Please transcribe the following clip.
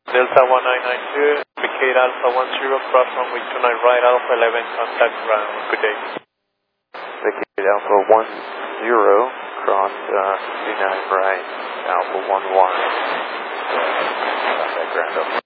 Delta 1992, indicate Alpha 10, cross runway 29 right, Alpha 11, contact ground. Good day. Indicate Alpha 10, cross 29 right, Alpha 11. Contact ground.